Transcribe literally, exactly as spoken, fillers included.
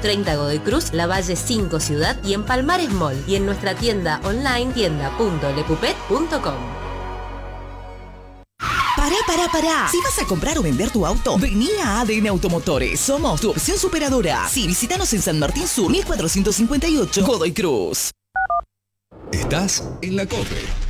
treinta Godoy Cruz, Lavalle cinco Ciudad y en Palmares Mall. Y en nuestra tienda online tienda punto lepupet punto com. Pará, pará, pará. Si vas a comprar o vender tu auto, vení a A D N Automotores. Somos tu opción superadora. Sí, visítanos en San Martín Sur, mil cuatrocientos cincuenta y ocho, Godoy Cruz. Estás en La Cope.